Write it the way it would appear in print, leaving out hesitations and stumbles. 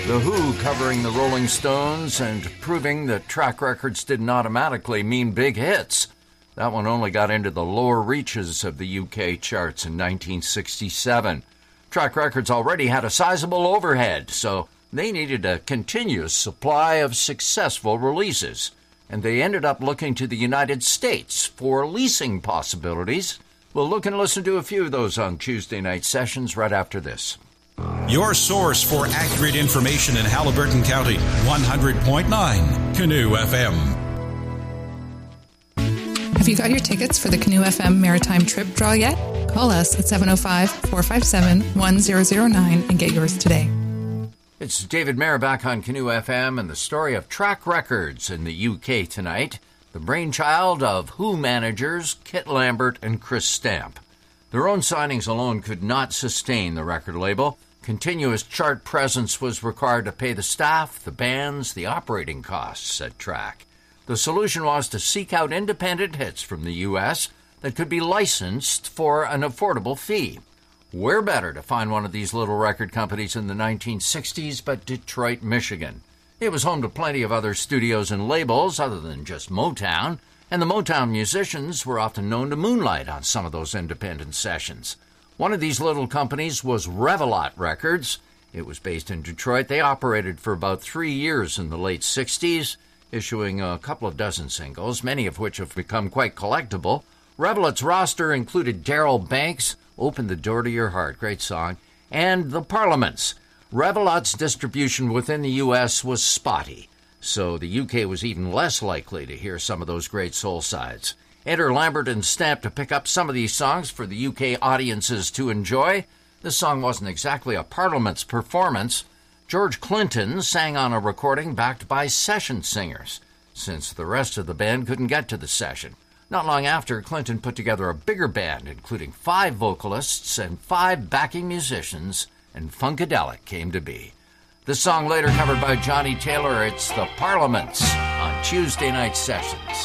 The Who covering the Rolling Stones and proving that track records didn't automatically mean big hits. That one only got into the lower reaches of the UK charts in 1967. Track records already had a sizable overhead, so they needed a continuous supply of successful releases. And they ended up looking to the United States for leasing possibilities. We'll look and listen to a few of those on Tuesday night sessions right after this. Your source for accurate information in Haliburton County, 100.9 Canoe FM. Have you got your tickets for the Canoe FM Maritime Trip Draw yet? Call us at 705-457-1009 and get yours today. It's David Mayer back on Canoe FM and the story of track records in the UK tonight, the brainchild of Who managers Kit Lambert and Chris Stamp. Their own signings alone could not sustain the record label. Continuous chart presence was required to pay the staff, the bands, the operating costs, said Track. The solution was to seek out independent hits from the U.S. that could be licensed for an affordable fee. Where better to find one of these little record companies in the 1960s but Detroit, Michigan? It was home to plenty of other studios and labels other than just Motown, and the Motown musicians were often known to moonlight on some of those independent sessions. One of these little companies was Revelot Records. It was based in Detroit. They operated for about 3 years in the late 60s, issuing a couple of dozen singles, many of which have become quite collectible. Revelot's roster included Darrell Banks, Open the Door to Your Heart, great song, and The Parliaments. Revelot's distribution within the U.S. was spotty, so the UK was even less likely to hear some of those great soul sides. Enter Lambert and Stamp to pick up some of these songs for the UK audiences to enjoy. This song wasn't exactly a Parliaments performance. George Clinton sang on a recording backed by session singers, since the rest of the band couldn't get to the session. Not long after, Clinton put together a bigger band, including 5 vocalists and 5 backing musicians, and Funkadelic came to be. This song later covered by Johnny Taylor, it's The Parliaments on Tuesday Night Sessions.